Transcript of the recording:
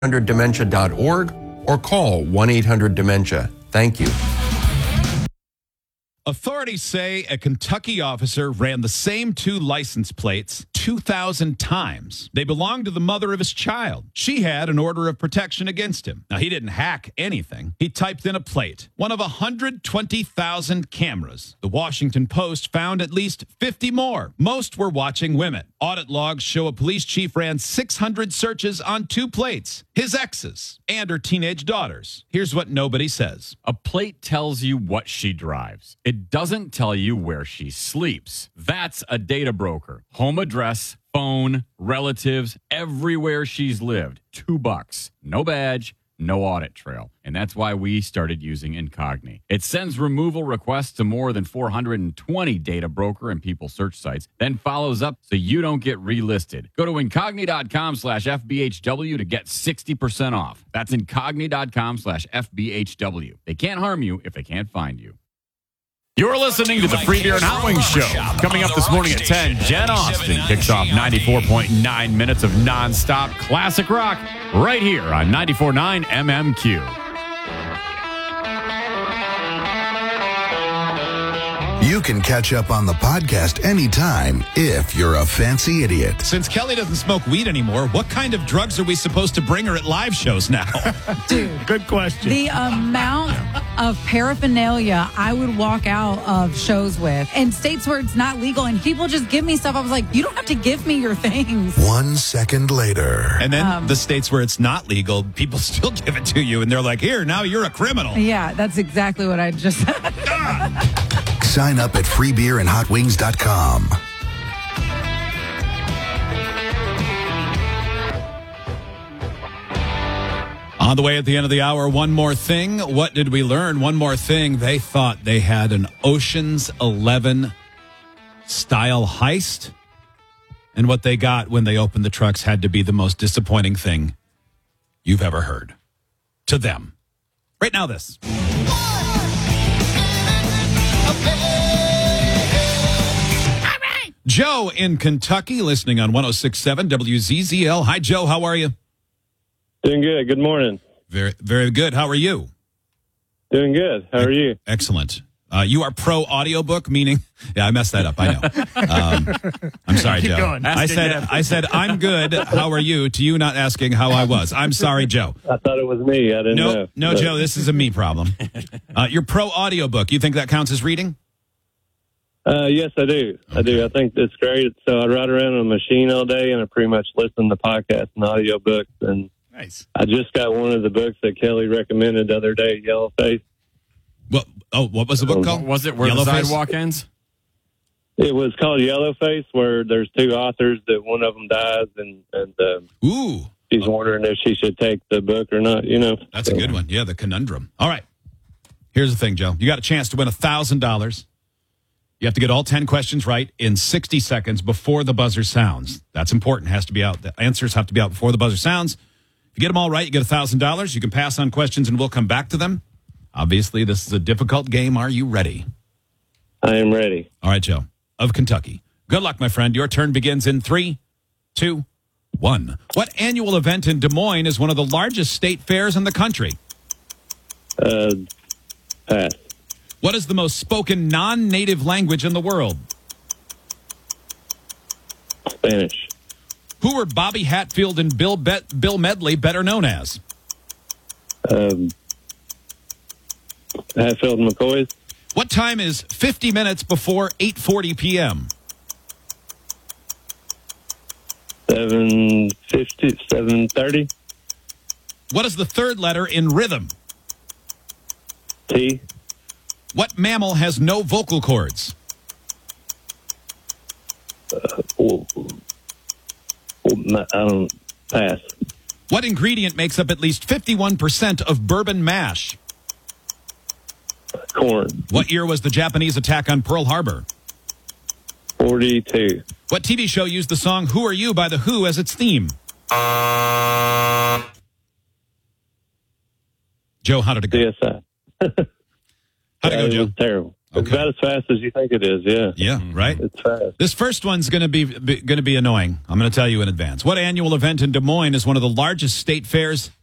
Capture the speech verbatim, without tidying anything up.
hundred dementia dot org or call one eight hundred dementia. Thank you. Authorities say a Kentucky officer ran the same two license plates two thousand times. They belonged to the mother of his child. She had an order of protection against him. Now, he didn't hack anything. He typed in a plate, one of one hundred twenty thousand cameras. The Washington Post found at least fifty more. Most were watching women. Audit logs show a police chief ran six hundred searches on two plates, his exes and her teenage daughters. Here's what nobody says. A plate tells you what she drives. It doesn't tell you where she sleeps. That's a data broker. Home address, phone, relatives, everywhere she's lived. Two bucks. No badge, no audit trail. And that's why we started using Incogni. It sends removal requests to more than four hundred twenty data broker and people search sites, then follows up so you don't get relisted. Go to Incogni.com slash FBHW to get sixty percent off. That's Incogni.com slash FBHW. They can't harm you if they can't find you. You're listening to the Free Beer and Hot Wings Show. Coming up this morning at ten, Jen Austen kicks off ninety-four point nine minutes of nonstop classic rock right here on ninety-four point nine M M Q. You can catch up on the podcast anytime if you're a fancy idiot. Since Kelly doesn't smoke weed anymore, what kind of drugs are we supposed to bring her at live shows now? Dude, good question. The amount of paraphernalia I would walk out of shows with in states where it's not legal and people just give me stuff. I was like, you don't have to give me your things. One second later. And then Um, the states where it's not legal, people still give it to you and they're like, here, now you're a criminal. Yeah, that's exactly what I just said. Sign up at free beer and hot wings dot com. On the way at the end of the hour, one more thing. What did we learn? One more thing. They thought they had an Ocean's Eleven style heist. And what they got when they opened the trucks had to be the most disappointing thing you've ever heard. To them. Right now, this. Joe in Kentucky, listening on one oh six point seven W Z Z L. Hi, Joe. How are you? Doing good. Good morning. Very, very good. How are you? Doing good. How are you? Excellent. Uh, you are pro audiobook, meaning, yeah, I messed that up. I know. Um, I'm sorry, Joe. going. I Ask said, again. I said, I'm good. How are you? To you not asking how I was. I'm sorry, Joe. I thought it was me. I didn't No, know. no, But- Joe, this is a me problem. Uh, you're pro audiobook. You think that counts as reading? Uh, yes, I do. I do. I think that's great. So I ride around on a machine all day, and I pretty much listen to podcasts and audiobooks. And Nice. I just got one of the books that Kelly recommended the other day, Yellowface. Well, oh, what was the book called? Was it Where Yellowface? the Sidewalk Ends? It was called Yellowface, where there's two authors that one of them dies, and and uh, Ooh, she's wondering if she should take the book or not. You know, that's a good one. Yeah, the conundrum. All right. Here's the thing, Joe. You got a chance to win one thousand dollars. You have to get all ten questions right in sixty seconds before the buzzer sounds. That's important. Has to be out. The answers have to be out before the buzzer sounds. If you get them all right, you get one thousand dollars. You can pass on questions, and we'll come back to them. Obviously, this is a difficult game. Are you ready? I am ready. All right, Joe, of Kentucky. Good luck, my friend. Your turn begins in three, two, one. What annual event in Des Moines is one of the largest state fairs in the country? Uh, pass. What is the most spoken non-native language in the world? Spanish. Who were Bobby Hatfield and Bill Bet- Bill Medley better known as? Um, Hatfield and McCoy's. What time is fifty minutes before eight forty p.m.? seven fifty, seven thirty. What is the third letter in rhythm? T. What mammal has no vocal cords? Oh, I don't pass. What ingredient makes up at least fifty-one percent of bourbon mash? Corn. What year was the Japanese attack on Pearl Harbor? forty-two. What T V show used the song Who Are You by The Who as its theme? Joe, how did it go? C S I. How'd it go, It Joe? was terrible. It's Okay. about as fast as you think it is. Yeah. Yeah, right? It's fast. This first one's going to be, be going to be annoying. I'm going to tell you in advance. What annual event in Des Moines is one of the largest state fairs